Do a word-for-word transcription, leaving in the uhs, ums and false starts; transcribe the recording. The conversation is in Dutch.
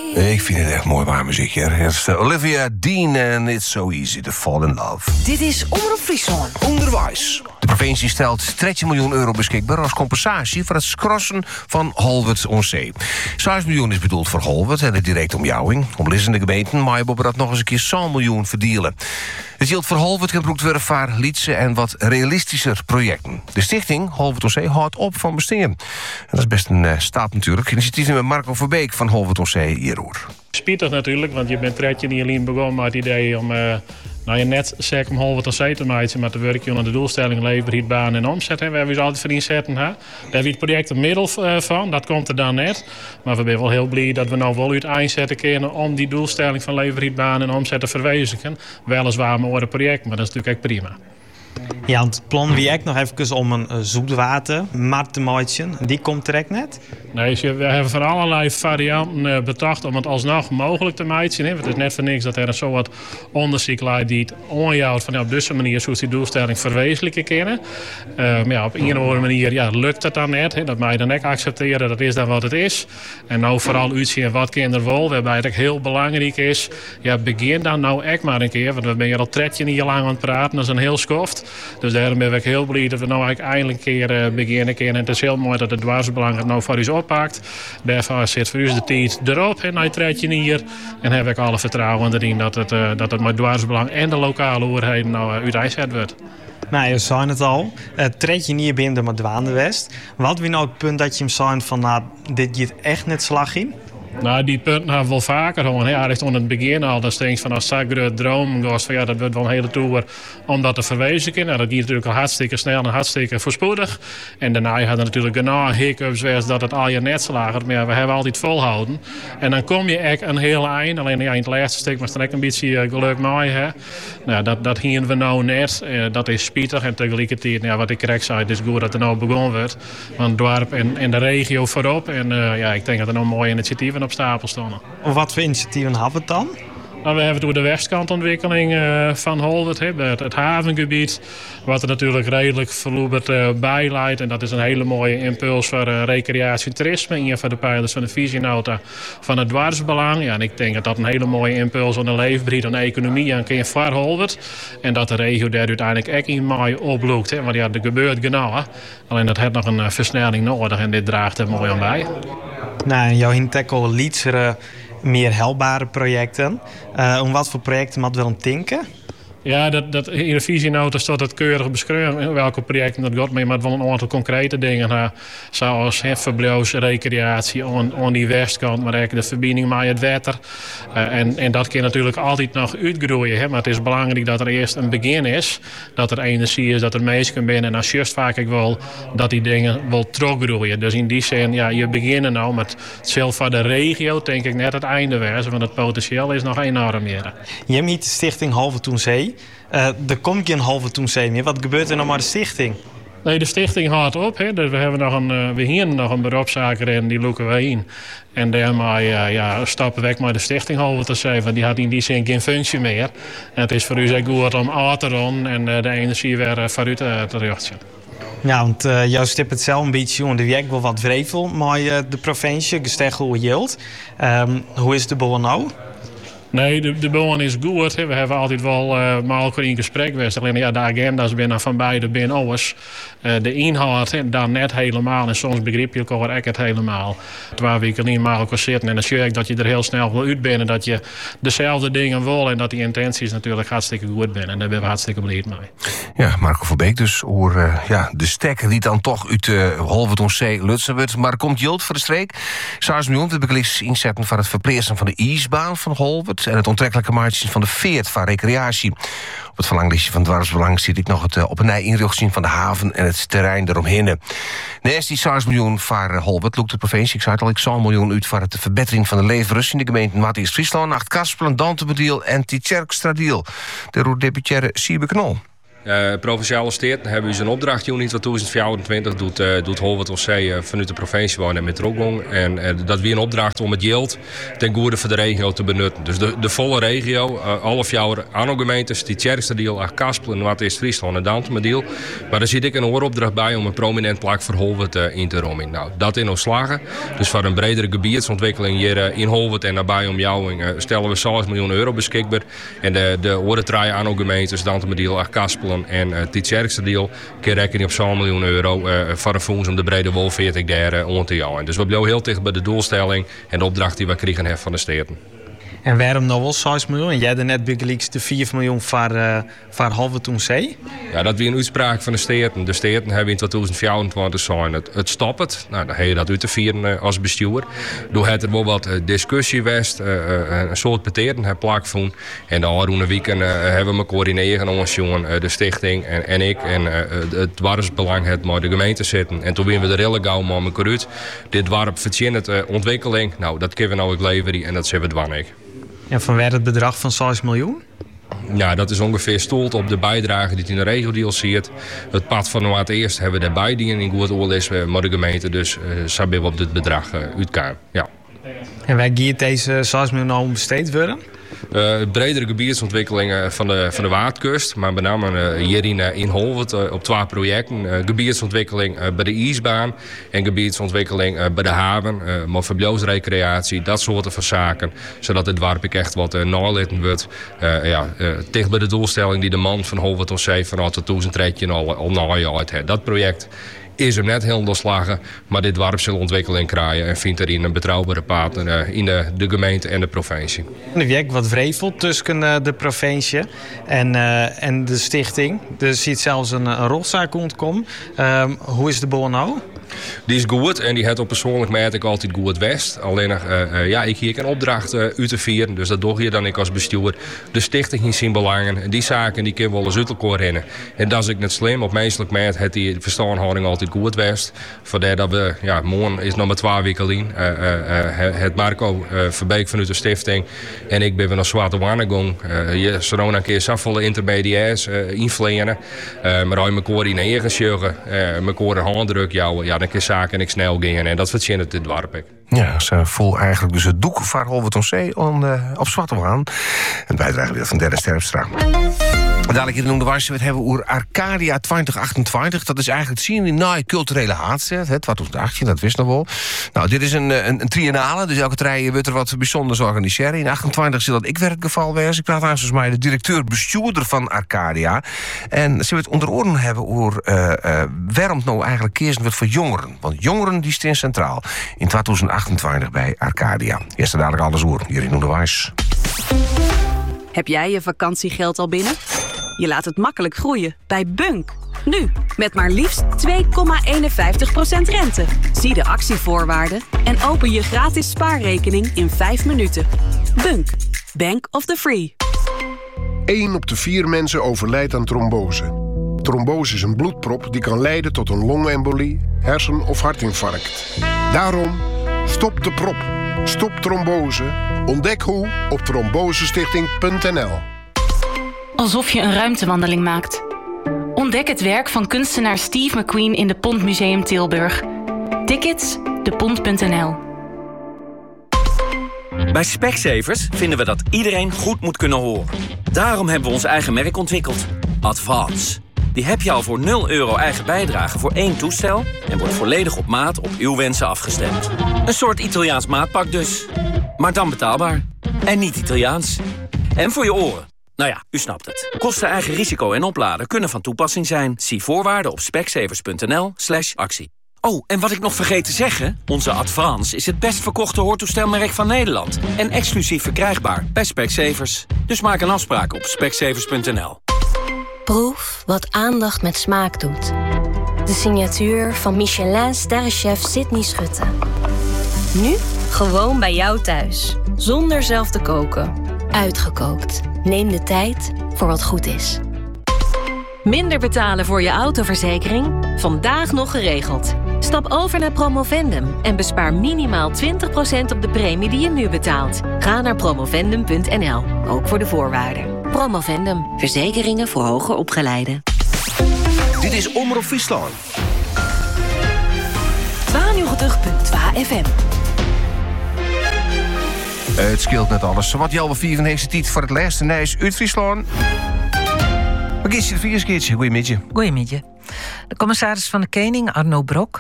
Ik vind het echt mooi waar muziek. Hè? Het is Olivia Dean en It's So Easy to Fall in Love. Dit is Omroep Friesland. Onderwijs. De provincie stelt dertien miljoen euro beschikbaar als compensatie voor het skrossen van Holwert on Zee. zes miljoen is bedoeld voor Holwert en de directe omjouwing. Omliggende gemeenten maar hebben dat nog eens een keer zo'n miljoen verdelen. Het geldt voor Holwert, Gebroekwerfvaar, Lietse en wat realistischer projecten. De stichting Holwert on Zee houdt op van besteden. En dat is best een uh, staat natuurlijk. Initiatief met Marco Verbeek van Holwert on Zee hierover. Spietig natuurlijk, want je bent tredje niet alleen begonnen met het idee om uh, nou je net zeker om Holwert on Zee te maken, maar te werken aan de doelstelling leveren, baan en omzet. Hè. We hebben dus altijd voor inzetten. Hè. Daar hebben we het project een middel uh, van, dat komt er dan net. Maar we zijn wel heel blij dat we nou wel uit einzetten kunnen om die doelstelling van leveren, baan en omzet te verwezenlijken. Weliswaar met een project, maar dat is natuurlijk echt prima. Ja, het plan wie ik nog even om een uh, zoetwatermarkt te maken. Die komt direct net? Nee, dus we hebben van allerlei varianten uh, bedacht om het alsnog mogelijk te maken. Het is net voor niks dat er een soort onderzoek lijkt die het onjouwt van ja, op deze manier zoals die doelstelling verwezenlijken kunnen. Uh, maar ja, op een of andere manier ja, lukt het dan net. Hè. Dat mag je dan ook accepteren, dat is dan wat het is. En nou vooral uitzien wat kinderen wil, waarbij het ook heel belangrijk is. Ja, begin dan nou echt maar een keer, want we zijn hier al tredje niet lang aan het praten, dat is een heel schoft. Dus daarom ben ik heel blij dat we nou eigenlijk eindelijk een keer uh, beginnen kunnen. En het is heel mooi dat het dwarsbelang het nou voor ons oppakt. Daarvoor zit voor u de tijd erop en nou treed je hier. En heb ik alle vertrouwen erin dat het, uh, dat het met dwarsbelang en de lokale overheden nou uh, uiteindelijk wordt. Nou, je zei het al. Uh, treed je niet binnen de Dwaande West. Wat wie nou het punt dat je hem zei van nou, dit gaat echt net slag in? Nou, die punten hebben we wel vaker gewoon. Ja, echt aan het begin al. Dat is van als Sagre droom was van ja, dat wordt wel een hele toer om dat te verwezenlijken. Nou, dat ging natuurlijk al hartstikke snel en hartstikke voorspoedig. En daarna had er natuurlijk genoeg hiccups geweest dat het al je net slagen. Maar ja, we hebben altijd volhouden. En dan kom je echt een heel eind. Alleen ja, in het laatste stuk was er echt een beetje geluk mee. Hè. Nou, dat, dat hier we nou net. Uh, dat is spietig. En tegelijkertijd, nou, wat ik correct zei, het is goed dat er nou begonnen wordt. Want het dorp en, en de regio voorop. En uh, ja, ik denk dat er nou mooie initiatieven op stapel stonden. Wat voor initiatieven hebben we het dan? Nou, we hebben door de westkantontwikkeling uh, van Holwert, het, het havengebied, wat er natuurlijk redelijk verloederd uh, bij leidt. En dat is een hele mooie impuls voor uh, recreatie en toerisme. Een van de pijlers van de visienota van het dwarsbelang. Ja, en ik denk dat dat een hele mooie impuls aan de leefbaarheid en de economie aan kan voor Holwert. En dat de regio daar uiteindelijk echt in mooi oploekt. Hè. Want ja, er gebeurt genau. Hè. Alleen dat heeft nog een uh, versnelling nodig en dit draagt er mooi aan bij. Nou, en jouw hintekkel lietsere meer helbare projecten. Uh, om wat voor projecten moet wel een tinken? Ja, dat, dat, in de visienota staat het keurig beschreven welke projecten dat gaat. Maar je moet wel een aantal concrete dingen hebben. Zoals verblijfs, recreatie aan, aan die westkant. Maar ook de verbinding met het water. Uh, en, en dat kan natuurlijk altijd nog uitgroeien. Hè? Maar het is belangrijk dat er eerst een begin is. Dat er energie is, dat er mensen binnen. En als juist vaak ik wil dat die dingen wel teruggroeien. Dus in die zin, ja, je begint nou met zelf voor de regio. Denk ik net het einde wezen. Want het potentieel is nog enorm meer. Je hebt niet de stichting Holwert on Zee. Uh, er komt geen Holwert on Zee meer. Wat gebeurt er nou met de stichting? Nee, de stichting houdt op. Hè. Dus we hebben nog een, uh, we hier nog een beroepszaker in, die loeken we in. En daarmee uh, ja, stappen weg met de stichting Holwert on Zee. Want die had in die zin geen functie meer. En het is voor u zo goed om aan te doen en uh, de energie weer uh, vooruit uh, te richten. Ja, want uh, jou stipt het zelf een beetje aan de werk wel wat wrevel. Maar uh, de provincie, gestegen hoe je um, Hoe is de boel nou? Nee, de, de boel is goed. We hebben altijd wel uh, met elkaar in gesprek geweest. Alleen ja, de agenda's binnen van beide binnen ouders. Uh, de inhoud dan net helemaal. En soms begrijp je elkaar echt het helemaal. Terwijl we alleen maar elkaar zitten. En dan zie ik dat je er heel snel wil uit bent. En dat je dezelfde dingen wil. En dat die intenties natuurlijk hartstikke goed zijn. En daar ben we hartstikke blij mee. Ja, Marco Verbeek dus. Over uh, ja, de stekker die dan toch uit uh, Holwert on Zee lutsen wordt. Maar komt Jult voor de streek. zes miljoen te bekliks inzetten voor het verpleegsen van de ijsbaan van Holwert. En het onttrekkelijke maatje van de veert van recreatie. Op het verlanglistje van dwarsbelang zit ik nog het uh, op een nij inrichting van de haven en het terrein eromheen. Naast die zes miljoen voor uh, Holwert loopt de provincie, ik zei het al, ik zo'n miljoen uit voor de verbetering van de leefrust in de gemeente Matthias-Friesland, Acht Kaspelen, Dantebediel en Titjerkstradiel. De roerdeputaire Siebe Knol. Uh, provinciale steden hebben we een opdracht in tweeduizend vierentwintig doet, uh, doet Holwert O C uh, vanuit de provincie wonen met Roggong. En uh, dat weer een opdracht om het geld ten goede voor de regio te benutten. Dus de, de volle regio, uh, alle vier Anno-gemeentes, die Tjerkste deel, Kaspel, Noord-East-Friesland en Dantema-deel. Maar daar zit ik een ooropdracht bij om een prominent plak voor Holwert uh, in te romen. Nou, dat in ons slagen. Dus voor een bredere gebiedsontwikkeling hier uh, in Holwert en nabij omjouwing uh, stellen we zes miljoen euro beschikbaar. En de, de andere drie Anno-gemeentes, Dantema-deel, Kaspel en uh, het Tjerkste deel keer rekening op zo'n miljoen euro uh, voor een fonds om de brede wol veertig daar uh, om te jouwen. Dus we blijven heel dicht bij de doelstelling en de opdracht die we kregen hebben van de steden. En waarom nou wel zes miljoen? En jij had net bijgelijks de vier miljoen voor, uh, voor Holwert O C? Ja, dat was een uitspraak van de steden. De steden hebben in tweeduizend vierentwintig zijn het, het stopt. Nou, dan heb je dat uit te vieren uh, als bestuur. Toen had er wel wat uh, discussie geweest, uh, uh, een soort peteren heb plakvoen. En de afgelopen weken uh, hebben we coördineren ons jongen, uh, de stichting en, en ik. En uh, het dwarfsbelang het met de gemeente zitten. En toen werden we de rille gauw met elkaar uit. Dit dwarp verdient uh, ontwikkeling. Nou, dat kunnen we nou ook leveren en dat zijn we dwannig. En van waar het bedrag van zes miljoen? Ja, dat is ongeveer stoeld op de bijdrage die het in de regio ziet. Het pad van Noord-Eerst hebben we daarbij die in goed oorlog is met de gemeente. Dus uh, zo hebben we op dit bedrag uh, uitkomen. Ja. En waar gaat deze zes miljoen nou om besteed worden? Uh, bredere gebiedsontwikkelingen van de, van de Waardkust, maar met name uh, hier in, uh, in Holwert uh, op twee projecten. Uh, gebiedsontwikkeling uh, bij de ijsbaan en gebiedsontwikkeling uh, bij de haven, uh, maar verblijfsrecreatie, dat soort van zaken. Zodat het dorp echt wat uh, nalitten wordt. Uh, ja, uh, dicht bij de doelstelling die de man van Holwert O C vanuit tweeduizend dertien al, al najaard heeft. Dat project is hem net heel doorslagen, maar dit dorp zal ontwikkeling krijgen en vindt erin een betrouwbare partner uh, in de, de gemeente en de provincie. Er werkt wat vrevel tussen uh, de provincie en, uh, en de stichting. Er ziet zelfs een, een rotzaak ontkomen. Uh, hoe is de boel nou? Die is goed en die heeft op persoonlijk merk ik altijd goed west. Alleen uh, uh, ja, ik hier een opdracht uh, uit te vieren, dus dat doe je dan ik als bestuur. De stichting in zijn belangen en die zaken die kunnen wel eens uit elkaar rennen. En dat is ik net slim. Op menselijk merk heeft die verstandhouding altijd goed west. Vandaar dat we, ja, morgen is nog maar twee weken in. Uh, uh, uh, het Marco uh, Verbeek vanuit de stichting en ik ben weer naar Zwarte Warnegong. Uh, je zou nog een keer zoveel intermediairs uh, invlenen. Uh, maar als je elkaar in een gesjuggen, uh, elkaar een handdruk jouwen, ja, dan kun je zaken en ik snel gingen. En dat verzin het dit dorp. Ja, ze vol eigenlijk dus het doek van Holwert O C on, uh, op Zwarte Waan. Een bijdrage weer van Dennis Terpstra. Dadelijk hier in de Wijs, we het hebben over Arcadia twintig achtentwintig. Dat is eigenlijk zien in naai culturele haatset. twintig achttien, dat wist nog wel. Nou, dit is een, een, een triennale, dus elke trij wordt er wat bijzonders organiseren. In achtentwintig zal dat ik weer het geval wezen. Ik praat aan zoals mij de directeur-bestuurder van Arcadia. En ze het onder oren hebben over uh, uh, waarom nou eigenlijk kiezen wordt voor jongeren. Want jongeren die staan centraal in twintig achtentwintig bij Arcadia. Eerst dadelijk alles over hier in de Wijs. Heb jij je vakantiegeld al binnen? Je laat het makkelijk groeien bij Bunk. Nu, met maar liefst twee komma eenenvijftig procent rente. Zie de actievoorwaarden en open je gratis spaarrekening in vijf minuten. Bunk, Bank of the Free. één op de vier mensen overlijdt aan trombose. Trombose is een bloedprop die kan leiden tot een longembolie, hersen- of hartinfarct. Daarom, stop de prop. Stop trombose. Ontdek hoe op trombosestichting punt n l. Alsof je een ruimtewandeling maakt. Ontdek het werk van kunstenaar Steve McQueen in de Pont Museum Tilburg. Tickets, de pont punt n l. Bij Specsavers vinden we dat iedereen goed moet kunnen horen. Daarom hebben we ons eigen merk ontwikkeld. Advance. Die heb je al voor nul euro eigen bijdrage voor één toestel en wordt volledig op maat op uw wensen afgestemd. Een soort Italiaans maatpak dus. Maar dan betaalbaar. En niet Italiaans. En voor je oren. Nou ja, u snapt het. Kosten, eigen risico en opladen kunnen van toepassing zijn. Zie voorwaarden op specsavers punt n l slash actie. Oh, en wat ik nog vergeet te zeggen. Onze Advance is het best verkochte hoortoestelmerk van Nederland. En exclusief verkrijgbaar bij Specsavers. Dus maak een afspraak op specsavers punt n l. Proef wat aandacht met smaak doet. De signatuur van Michelin-sterrenchef Sydney Schutte. Nu gewoon bij jou thuis. Zonder zelf te koken. Uitgekookt. Neem de tijd voor wat goed is. Minder betalen voor je autoverzekering? Vandaag nog geregeld. Stap over naar Promovendum en bespaar minimaal twintig procent op de premie die je nu betaalt. Ga naar promovendum punt n l, ook voor de voorwaarden. Promovendum, verzekeringen voor hoger opgeleiden. Dit is Omroep Friesland. tweeënnegentig punt twee F M. Het scheelt net alles. Wat Jelwe vier van heeft tijd voor het laatste nieuws uit Friesland. Wat is je de vier keertje? Goedemiddag. Goedemiddag. De commissaris van de Koning, Arno Brok,